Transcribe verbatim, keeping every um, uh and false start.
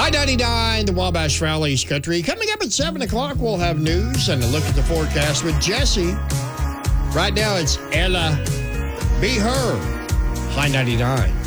High ninety-nine, the Wabash Valley's Country. Coming up at seven o'clock, we'll have news and a look at the forecast with Jesse. Right now, it's Ella. Be Her. High ninety-nine.